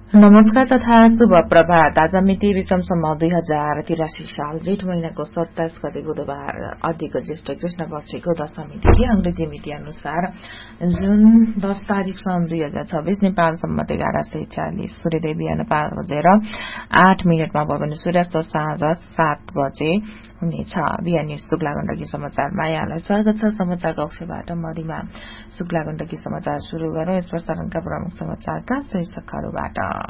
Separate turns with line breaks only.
नमस्कार तथा शुभ प्रभात। आज मिति विक्रमसम्म 2083 साल जेठ महीनाको 27 गते बुधबार अधिक ज्येष्ठ कृष्ण पक्षको दशमी तिथि अंग्रेजी मिति अनुसार जुन 10 तारिक सन् 2026 नेपाल सम्मत 1140 सूर्योदय बिहान 5 बजेर 8 मिनटमा भयो भने सूर्यास्त साँझ 7 बजे हुनेछ। बिहानी शुक्ला गण्डकी समाचारमा यहाँलाई स्वागत छ। समाचार कक्षबाट मरिमा शुक्ला गण्डकी समाचार शुरू गरौं। यस प्रसारणका प्रमुख समाचारका शीर्षकहरूबाट।